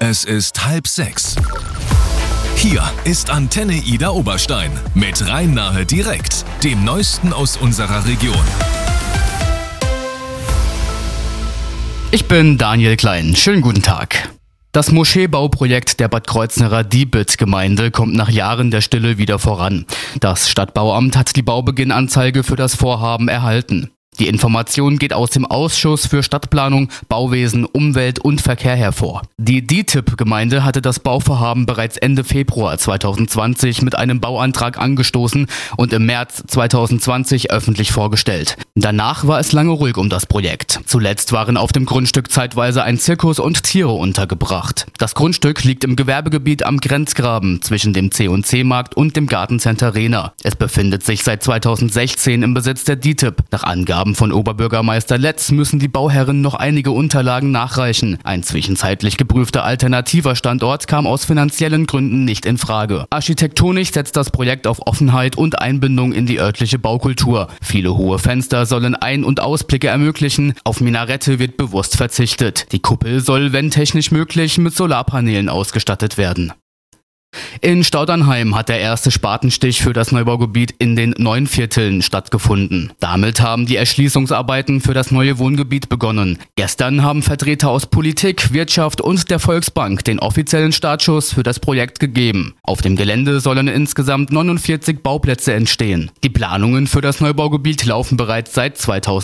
Es ist 5:30. Hier ist Antenne Ida Oberstein mit Rhein-Nahe direkt, dem Neuesten aus unserer Region. Ich bin Daniel Klein. Schönen guten Tag. Das Moscheebauprojekt der Bad Kreuznacher Diebitz-Gemeinde kommt nach Jahren der Stille wieder voran. Das Stadtbauamt hat die Baubeginnanzeige für das Vorhaben erhalten. Die Information geht aus dem Ausschuss für Stadtplanung, Bauwesen, Umwelt und Verkehr hervor. Die DITIB-Gemeinde hatte das Bauvorhaben bereits Ende Februar 2020 mit einem Bauantrag angestoßen und im März 2020 öffentlich vorgestellt. Danach war es lange ruhig um das Projekt. Zuletzt waren auf dem Grundstück zeitweise ein Zirkus und Tiere untergebracht. Das Grundstück liegt im Gewerbegebiet am Grenzgraben zwischen dem C&C-Markt und dem Gartencenter Rehna. Es befindet sich seit 2016 im Besitz der DITIB. Nach Angaben von Oberbürgermeister Letz müssen die Bauherren noch einige Unterlagen nachreichen. Ein zwischenzeitlich geprüfter alternativer Standort kam aus finanziellen Gründen nicht in Frage. Architektonisch setzt das Projekt auf Offenheit und Einbindung in die örtliche Baukultur. Viele hohe Fenster sollen Ein- und Ausblicke ermöglichen. Auf Minarette wird bewusst verzichtet. Die Kuppel soll, wenn technisch möglich, mit Solarpanelen ausgestattet werden. In Staudernheim hat der erste Spatenstich für das Neubaugebiet in den Neunvierteln stattgefunden. Damit haben die Erschließungsarbeiten für das neue Wohngebiet begonnen. Gestern haben Vertreter aus Politik, Wirtschaft und der Volksbank den offiziellen Startschuss für das Projekt gegeben. Auf dem Gelände sollen insgesamt 49 Bauplätze entstehen. Die Planungen für das Neubaugebiet laufen bereits seit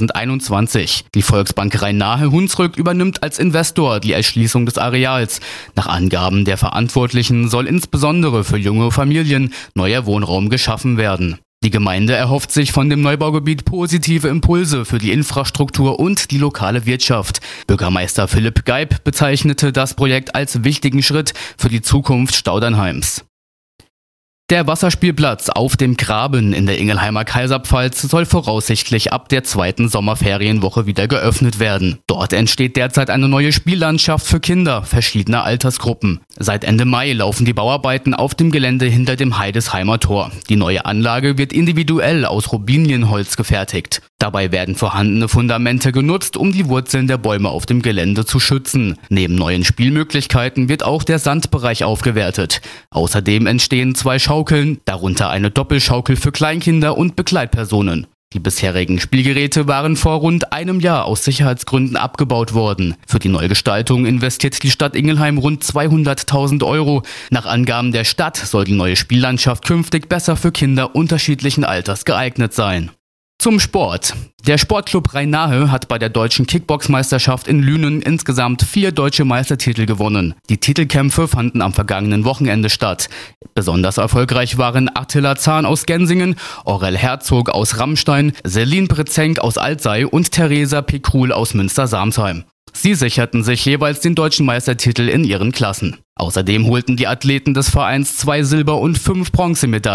2021. Die Volksbank Rhein-Nahe-Hunsrück übernimmt als Investor die Erschließung des Areals. Nach Angaben der Verantwortlichen soll insbesondere für junge Familien neuer Wohnraum geschaffen werden. Die Gemeinde erhofft sich von dem Neubaugebiet positive Impulse für die Infrastruktur und die lokale Wirtschaft. Bürgermeister Philipp Geib bezeichnete das Projekt als wichtigen Schritt für die Zukunft Staudernheims. Der Wasserspielplatz auf dem Graben in der Ingelheimer Kaiserpfalz soll voraussichtlich ab der zweiten Sommerferienwoche wieder geöffnet werden. Dort entsteht derzeit eine neue Spiellandschaft für Kinder verschiedener Altersgruppen. Seit Ende Mai laufen die Bauarbeiten auf dem Gelände hinter dem Heidesheimer Tor. Die neue Anlage wird individuell aus Robinienholz gefertigt. Dabei werden vorhandene Fundamente genutzt, um die Wurzeln der Bäume auf dem Gelände zu schützen. Neben neuen Spielmöglichkeiten wird auch der Sandbereich aufgewertet. Außerdem entstehen 2 Schaukeln, darunter eine Doppelschaukel für Kleinkinder und Begleitpersonen. Die bisherigen Spielgeräte waren vor rund einem Jahr aus Sicherheitsgründen abgebaut worden. Für die Neugestaltung investiert die Stadt Ingelheim rund 200.000 Euro. Nach Angaben der Stadt soll die neue Spiellandschaft künftig besser für Kinder unterschiedlichen Alters geeignet sein. Zum Sport. Der Sportclub Rhein-Nahe hat bei der deutschen Kickboxmeisterschaft in Lünen insgesamt 4 deutsche Meistertitel gewonnen. Die Titelkämpfe fanden am vergangenen Wochenende statt. Besonders erfolgreich waren Attila Zahn aus Gensingen, Aurel Herzog aus Rammstein, Selin Brezenk aus Alzey und Theresa Pikrul aus Münster-Samsheim. Sie sicherten sich jeweils den deutschen Meistertitel in ihren Klassen. Außerdem holten die Athleten des Vereins 2 Silber- und 5 Bronzemedaillen.